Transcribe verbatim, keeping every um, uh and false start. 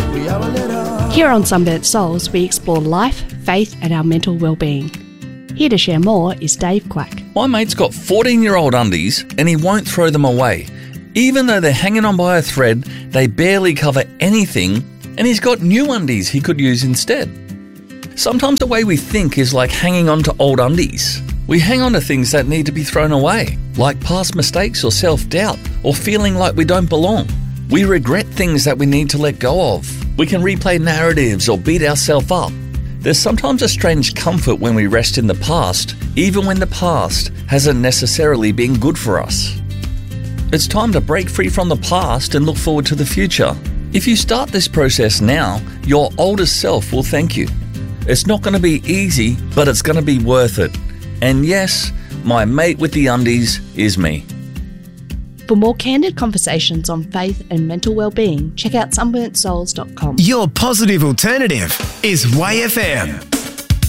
Here on Sunburnt Souls, we explore life, faith and our mental well-being. Here to share more is Dave Quack. My mate's got fourteen-year-old undies and he won't throw them away. Even though they're hanging on by a thread, they barely cover anything, and he's got new undies he could use instead. Sometimes the way we think is like hanging on to old undies. We hang on to things that need to be thrown away, like past mistakes or self-doubt, or feeling like we don't belong. We regret things that we need to let go of. We can replay narratives or beat ourselves up. There's sometimes a strange comfort when we rest in the past, even when the past hasn't necessarily been good for us. It's time to break free from the past and look forward to the future. If you start this process now, your older self will thank you. It's not going to be easy, but it's going to be worth it. And yes, my mate with the undies is me. For more candid conversations on faith and mental well-being, check out sunburnt souls dot com. Your positive alternative is Y F M.